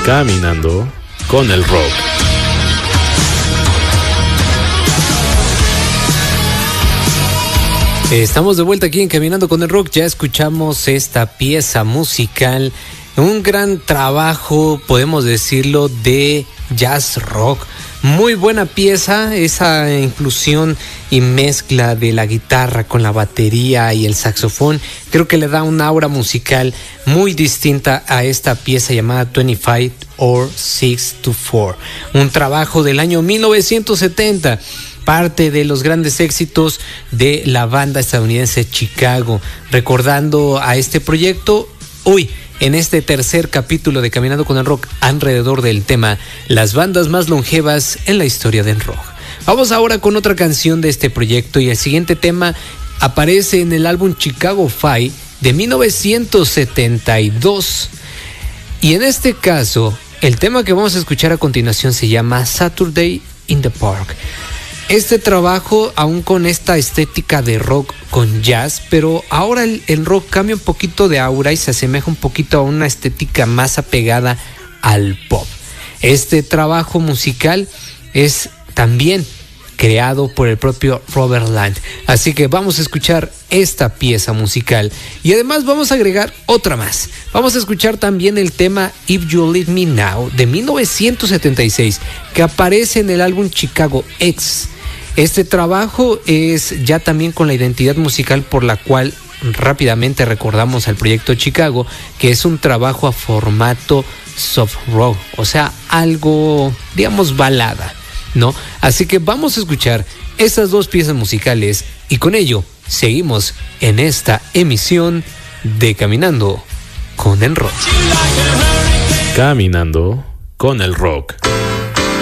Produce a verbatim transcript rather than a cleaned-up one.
Caminando con el rock. Estamos de vuelta aquí en Caminando con el Rock. Ya escuchamos esta pieza musical, un gran trabajo, podemos decirlo, de jazz rock. Muy buena pieza, esa inclusión y mezcla de la guitarra con la batería y el saxofón. Creo que le da una aura musical muy distinta a esta pieza llamada veinticinco or six to four. Un trabajo del año mil novecientos setenta. Parte de los grandes éxitos de la banda estadounidense Chicago. Recordando a este proyecto, hoy en este tercer capítulo de Caminando con el Rock, alrededor del tema las bandas más longevas en la historia del rock. Vamos ahora con otra canción de este proyecto, y el siguiente tema aparece en el álbum Chicago Five de mil novecientos setenta y dos. Y en este caso, el tema que vamos a escuchar a continuación se llama Saturday in the Park. Este trabajo, aún con esta estética de rock con jazz, pero ahora el, el rock cambia un poquito de aura y se asemeja un poquito a una estética más apegada al pop. Este trabajo musical es también creado por el propio Robert Plant. Así que vamos a escuchar esta pieza musical y además vamos a agregar otra más. Vamos a escuchar también el tema If You Leave Me Now de mil novecientos setenta y seis, que aparece en el álbum Chicago X. Este trabajo es ya también con la identidad musical por la cual rápidamente recordamos al proyecto Chicago, que es un trabajo a formato soft rock, o sea, algo, digamos, balada, ¿no? Así que vamos a escuchar estas dos piezas musicales y con ello seguimos en esta emisión de Caminando con el Rock. Caminando con el Rock.